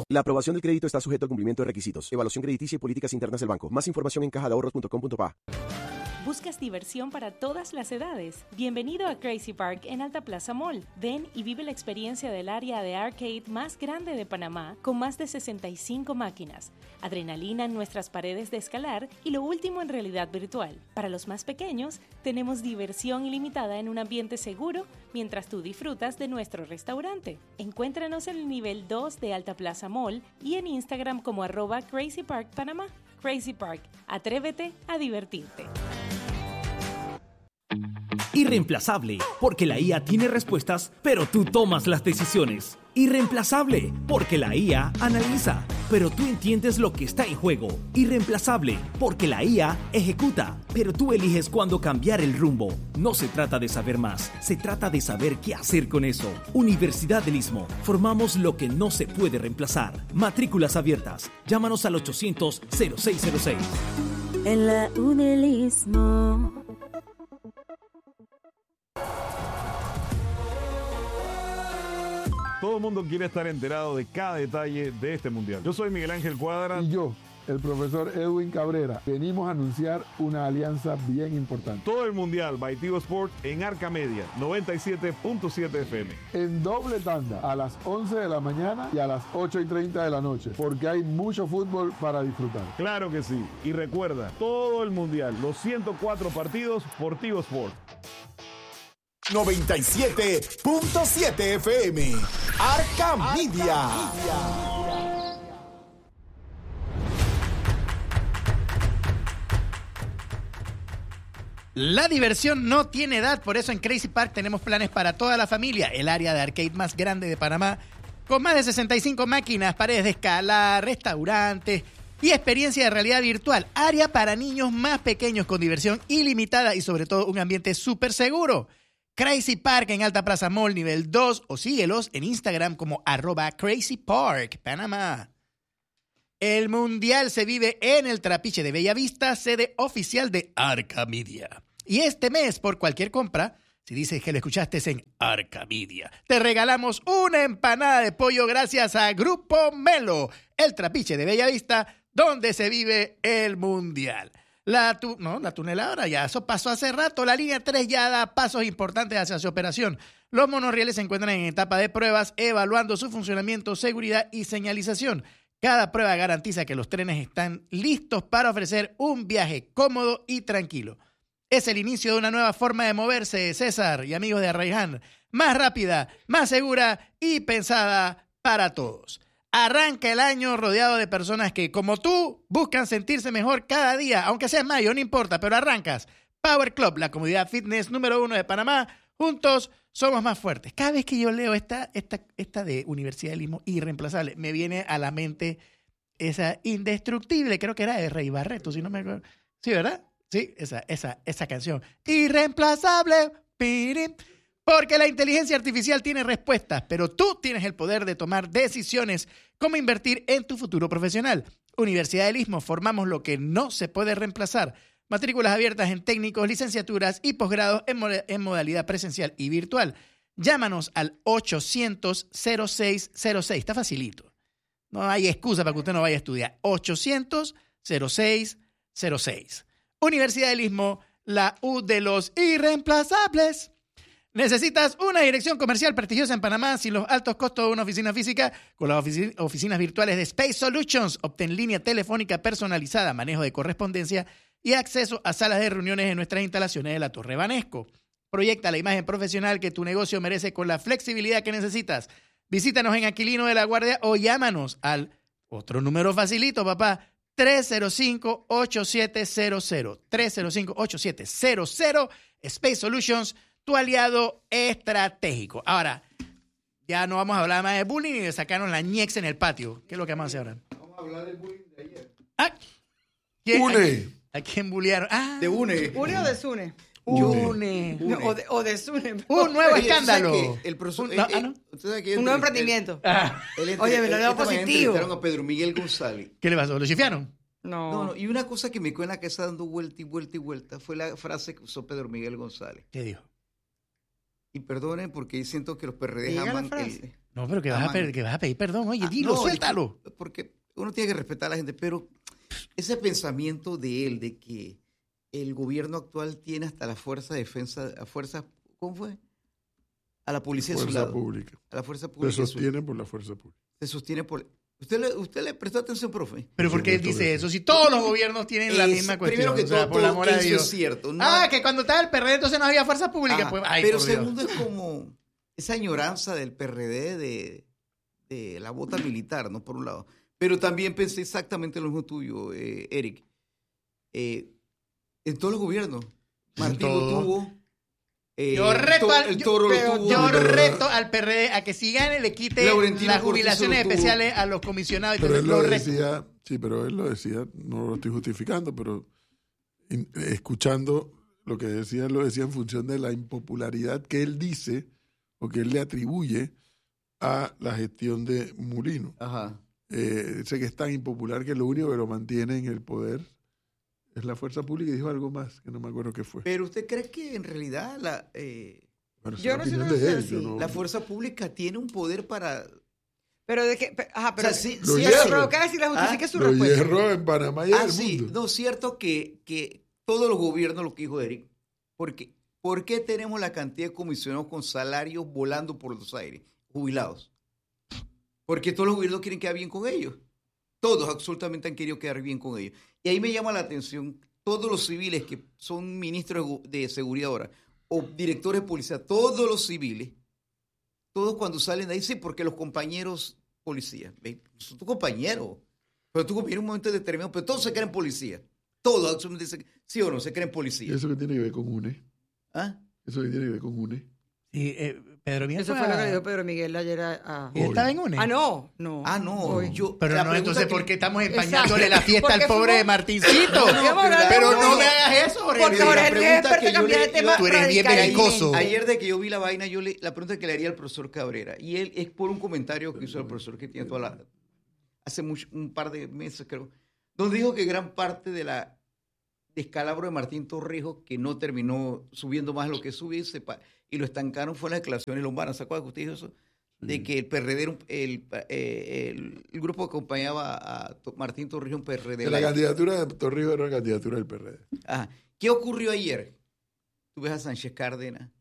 La aprobación del crédito está sujeto al cumplimiento de requisitos, evaluación crediticia y políticas internas del banco. Más información en cajadeahorros.com.pa. ¿Buscas diversión para todas las edades? Bienvenido a Crazy Park en Alta Plaza Mall. Ven y vive la experiencia del área de arcade más grande de Panamá, con más de 65 máquinas, adrenalina en nuestras paredes de escalar y lo último en realidad virtual. Para los más pequeños, tenemos diversión ilimitada en un ambiente seguro mientras tú disfrutas de nuestro restaurante. Encuéntranos en el nivel 2 de Alta Plaza Mall y en Instagram como @CrazyParkPanamá. Crazy Park, atrévete a divertirte. Irreemplazable, porque la IA tiene respuestas, pero tú tomas las decisiones. Irreemplazable, porque la IA analiza, pero tú entiendes lo que está en juego. Irreemplazable, porque la IA ejecuta, pero tú eliges cuándo cambiar el rumbo. No se trata de saber más, se trata de saber qué hacer con eso. Universidad del Istmo, formamos lo que no se puede reemplazar. Matrículas abiertas, llámanos al 800-0606. En la del Istmo. Todo el mundo quiere estar enterado de cada detalle de este mundial. Yo soy Miguel Ángel Cuadra. Y yo, el profesor Edwin Cabrera. Venimos a anunciar una alianza bien importante. Todo el mundial by Tigo Sport en Arca Media, 97.7 FM. En doble tanda, a las 11 de la mañana y a las 8:30 de la noche, porque hay mucho fútbol para disfrutar. Claro que sí. Y recuerda, todo el mundial, los 104 partidos por Tigo Sport. 97.7 FM. Arca Media. La diversión no tiene edad, por eso en Crazy Park tenemos planes para toda la familia. El área de arcade más grande de Panamá, con más de 65 máquinas, paredes de escalar, restaurantes y experiencia de realidad virtual. Área para niños más pequeños con diversión ilimitada y sobre todo un ambiente súper seguro. Crazy Park en Alta Plaza Mall, nivel 2, o síguelos en Instagram como @CrazyParkPanamá. El Mundial se vive en el Trapiche de Bellavista, sede oficial de Arca Media. Y este mes, por cualquier compra, si dices que lo escuchaste en Arca Media, te regalamos una empanada de pollo gracias a Grupo Melo, el Trapiche de Bellavista, donde se vive el Mundial. La tuneladora ya, eso pasó hace rato. La línea 3 ya da pasos importantes hacia su operación. Los monorrieles se encuentran en etapa de pruebas, evaluando su funcionamiento, seguridad y señalización. Cada prueba garantiza que los trenes están listos para ofrecer un viaje cómodo y tranquilo. Es el inicio de una nueva forma de moverse, César y amigos de Arraiján. Más rápida, más segura y pensada para todos. Arranca el año rodeado de personas que, como tú, buscan sentirse mejor cada día, aunque sea en mayo, no importa, pero arrancas. Power Club, la comunidad fitness número 1 de Panamá. Juntos somos más fuertes. Cada vez que yo leo esta de Universidad del Istmo, irreemplazable, me viene a la mente esa indestructible, creo que era de Rey Barreto, si no me acuerdo. Sí, ¿verdad? Sí, esa canción. Irreemplazable, pirim. Porque la inteligencia artificial tiene respuestas, pero tú tienes el poder de tomar decisiones como invertir en tu futuro profesional. Universidad del Istmo, formamos lo que no se puede reemplazar. Matrículas abiertas en técnicos, licenciaturas y posgrados en modalidad presencial y virtual. Llámanos al 800-0606. Está facilito. No hay excusa para que usted no vaya a estudiar. 800-0606. Universidad del Istmo, la U de los irreemplazables. ¿Necesitas una dirección comercial prestigiosa en Panamá sin los altos costos de una oficina física? Con las oficinas virtuales de Space Solutions, obtén línea telefónica personalizada, manejo de correspondencia y acceso a salas de reuniones en nuestras instalaciones de la Torre Banesco. Proyecta la imagen profesional que tu negocio merece con la flexibilidad que necesitas. Visítanos en Aquilino de la Guardia o llámanos al otro número facilito, papá, 305-8700. 305-8700. Space Solutions, tu aliado estratégico. Ahora, ya no vamos a hablar más de bullying ni de sacarnos la ñex en el patio. ¿Qué es lo que vamos a hacer ahora? Vamos a hablar del bullying de ayer. ¿A quién bullearon? De UNE. ¿UNE o de SUNE? UNE. O de SUNE. Un nuevo escándalo. Un nuevo emprendimiento. Oye, me lo veo positivo. Entrevistaron a Pedro Miguel González. ¿Qué le pasó? ¿Lo chifiaron? No. Y una cosa que me quedó en la cabeza dando vuelta y vuelta y vuelta fue la frase que usó Pedro Miguel González. ¿Qué dijo? Y perdonen porque siento que los PRD aman No, pero que vas a pedir perdón. Oye, dilo, suéltalo. Porque uno tiene que respetar a la gente, pero ese pensamiento de él, de que el gobierno actual tiene hasta la fuerza de defensa, ¿cómo fue? A la policía de su lado. Pública. A la fuerza pública. Se sostiene por la fuerza pública. Se sostiene por... ¿Usted le prestó atención, profe? ¿Pero por qué él dice eso? Si todos los gobiernos tienen la misma cuestión. Primero que todo, por el amor a Dios. Es cierto. No, que cuando estaba el PRD entonces no había fuerza pública. Pues, pero segundo es como esa añoranza del PRD de la bota militar, ¿no? Por un lado. Pero también pensé exactamente lo mismo tuyo, Eric. En todos los gobiernos. Martín lo tuvo. Yo reto al PRD a que si gane le quite las jubilaciones especiales a los comisionados. Pero él lo decía, pero él lo decía, no lo estoy justificando, pero escuchando lo que decía, él lo decía en función de la impopularidad que él dice o que él le atribuye a la gestión de Mulino. Ajá. Dice que es tan impopular que lo único que lo mantiene en el poder es la fuerza pública, y dijo algo más, que no me acuerdo qué fue. Pero ¿usted cree que en realidad la fuerza pública tiene un poder para... Pero de que... pero sí, pero si la justicia es su respuesta. Lo hierro en Panamá y en el mundo. No, cierto que todos los gobiernos, lo que dijo Eric, porque ¿por qué tenemos la cantidad de comisionados con salarios volando por los aires, jubilados? Porque todos los gobiernos quieren quedar bien con ellos. Todos absolutamente han querido quedar bien con ellos. Y ahí me llama la atención, todos los civiles que son ministros de seguridad ahora, o directores de policía, todos los civiles, todos cuando salen de ahí, sí, porque los compañeros policías, son tus compañeros, pero tu compañero en un momento determinado, pero todos se creen policía. Todos absolutamente, sí o no, se creen policía. ¿Eso qué tiene que ver con UNE? ¿Eso qué tiene que ver con UNE? Sí, Pedro Miguel. Eso fue lo que dijo Pedro Miguel ayer. ¿Y estaba en UNE? No. Pero no, entonces, ¿por qué estamos empañándole la fiesta al pobre Martincito? Pero no me hagas eso, Jorge. Porque Jorge es experto en cambiar de tema. Tú eres bien belicoso. Ayer de que yo vi la vaina, la pregunta que le haría al profesor Cabrera, y él es por un comentario que hizo el profesor que tiene hace un par de meses, creo, donde dijo que gran parte de la descalabro de Martín Torrijos, que no terminó subiendo más lo que subió y lo estancaron, fue las declaraciones lombardas. ¿Se acuerdan que usted dijo eso? De que el PRD, el grupo que acompañaba a Martín Torrijos, un PRD. La candidatura de Torrijos era la candidatura del PRD. ¿Qué ocurrió ayer? Tú ves a Sánchez Cárdenas,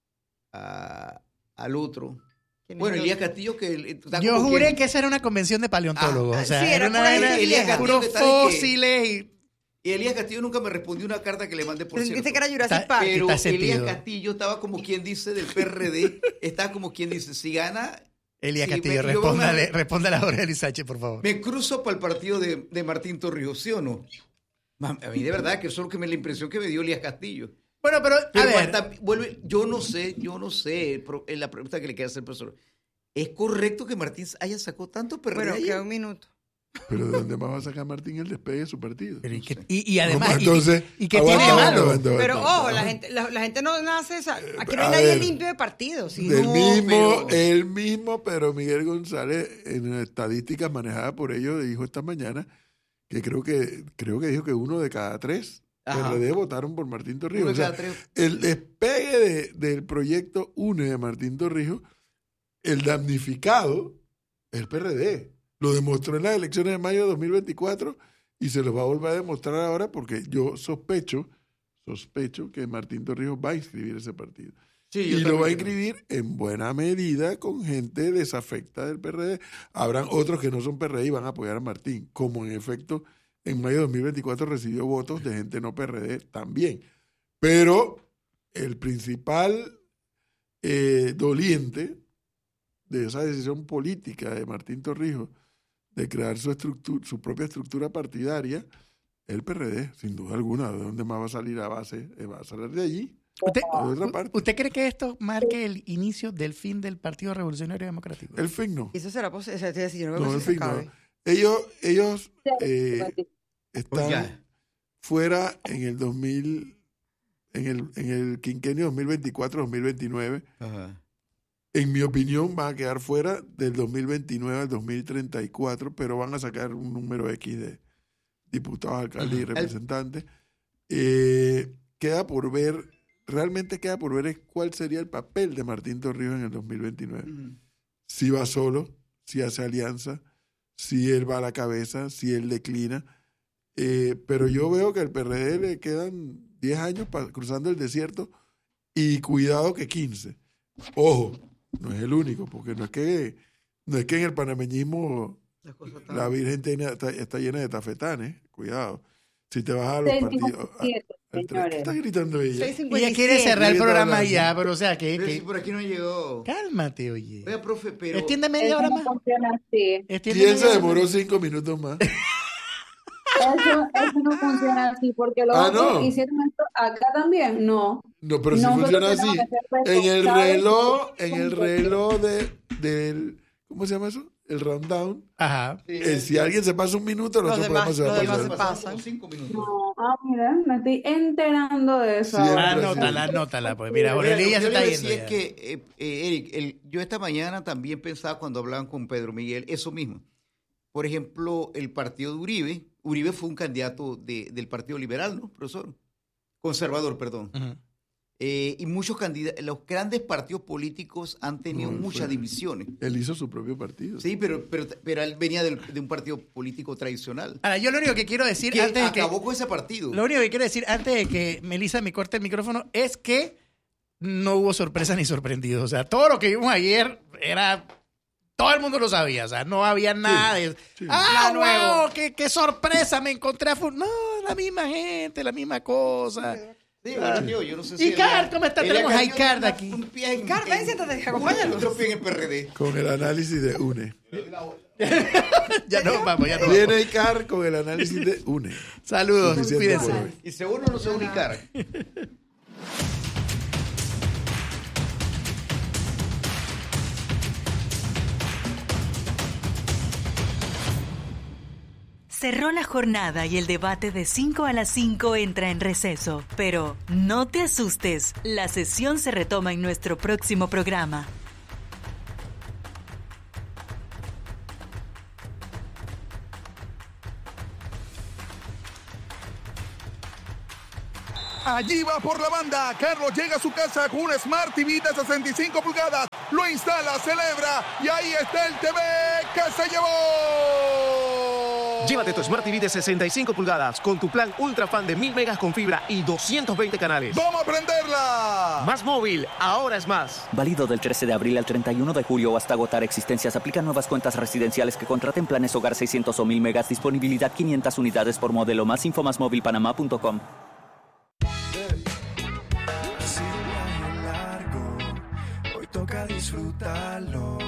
al otro. Bueno, Elías Castillo, que... Yo juré que esa era una convención de paleontólogos. O sea, sí, era una puros fósiles y Elías Castillo nunca me respondió una carta que le mandé, por cierto. Dice que era Jurassic Park. Pero Elías Castillo estaba como quien dice del PRD, estaba como quien dice, si gana... Elías Castillo, respóndale a Jorge Luis Sánchez, por favor. Me cruzo para el partido de Martín Torrijos, ¿sí o no? A mí de verdad que eso es lo que la impresión que me dio Elías Castillo. Bueno, pero a ver. Yo no sé, la pregunta que le queda hacer al profesor. ¿Es correcto que Martín haya sacado tanto PRD? Bueno, queda un minuto. Pero ¿de dónde más va a sacar Martín el despegue de su partido? Y además, entonces, ¿y qué tiene de malo? Pero la gente no nace, aquí no hay nadie limpio de partido. ¿Sí? El mismo Pedro Miguel González, en estadísticas manejadas por ellos, dijo esta mañana que creo que dijo que 1 de cada 3 PRD votaron por Martín Torrijos. O sea, el despegue del proyecto UNE de Martín Torrijos, el damnificado es el PRD. Lo demostró en las elecciones de mayo de 2024 y se lo va a volver a demostrar ahora, porque yo sospecho que Martín Torrijos va a inscribir ese partido. Sí, y lo va a inscribir en buena medida con gente desafecta del PRD. Habrán otros que no son PRD y van a apoyar a Martín, como en efecto en mayo de 2024 recibió votos de gente no PRD también. Pero el principal doliente de esa decisión política de Martín Torrijos de crear su propia estructura partidaria, el PRD, sin duda alguna. ¿De dónde más va a salir a base? Va a salir de allí. ¿Usted cree que esto marque el inicio del fin del Partido Revolucionario Democrático? El fin no. Eso será posible. No, el fin no. Ellos están fuera en el 2000, en el quinquenio 2024-2029. Ajá. En mi opinión, van a quedar fuera del 2029 al 2034, pero van a sacar un número X de diputados, alcaldes y representantes. Realmente queda por ver cuál sería el papel de Martín Torrijos en el 2029. si va solo, si hace alianza, si él va a la cabeza, si él declina. Pero yo veo que al PRD le quedan 10 años cruzando el desierto y cuidado que 15. Ojo, no es el único, porque no es que en el panameñismo la Virgen está llena de tafetanes. Cuidado. Si te vas a los partidos... ¿Qué está gritando ella? Ella quiere cerrar el programa ya, pero o sea que... Pero si por aquí no llegó. Cálmate, oye. Oiga, profe, pero... Extiende media hora más. ¿Quién se demoró 5 minutos más? Eso no funciona así, porque los otros hicieron esto acá también, no. No, pero sí funciona así. En el reloj del... ¿Cómo se llama eso? El rundown. Ajá. Si alguien se pasa un minuto, los otros programas se van a pasar. 5 minutos. No, mira, me estoy enterando de eso. Anótala, pues. Mira, Jorge ya se está yendo. Es que, Eric, yo esta mañana también pensaba cuando hablaban con Pedro Miguel eso mismo. Por ejemplo, el partido de Uribe fue un candidato del Partido Liberal, ¿no, profesor? Conservador, perdón. Uh-huh. Y muchos candidatos, los grandes partidos políticos han tenido muchas divisiones. Él hizo su propio partido. Sí, pero él venía de un partido político tradicional. Ahora, yo lo único que quiero decir antes de que acabó con ese partido. Lo único que quiero decir antes de que Melissa me corte el micrófono es que no hubo sorpresa ni sorprendidos. O sea, todo lo que vimos ayer era... Todo el mundo lo sabía, o sea, no había nada de... Sí. ¡Ah, wow! ¡Qué sorpresa! Me encontré a... No, la misma gente, la misma cosa. Sí, bueno, tío, yo no sé si... Icard, ¿cómo está? Tenemos a Icard aquí. Icard, ven, siéntate, acompáñalo. Otro pie en el PRD. Con el análisis de UNE. Ya no vamos. Viene Icard con el análisis de UNE. Saludos, cuídense. Y seguro no se une Icard. Cerró la jornada y el debate de 5 a las 5 entra en receso. Pero no te asustes, la sesión se retoma en nuestro próximo programa. Allí va por la banda. Carlos llega a su casa con un Smart TV de 65 pulgadas. Lo instala, celebra y ahí está el TV que se llevó. Llévate tu Smart TV de 65 pulgadas con tu plan Ultra Fan de 1000 megas con fibra y 220 canales. ¡Vamos a prenderla! Más móvil, ahora es más. Válido del 13 de abril al 31 de julio hasta agotar existencias. Aplican nuevas cuentas residenciales que contraten planes hogar 600 o 1000 megas. Disponibilidad 500 unidades por modelo. Más info más móvilpanamá.com. Toca disfrutarlo.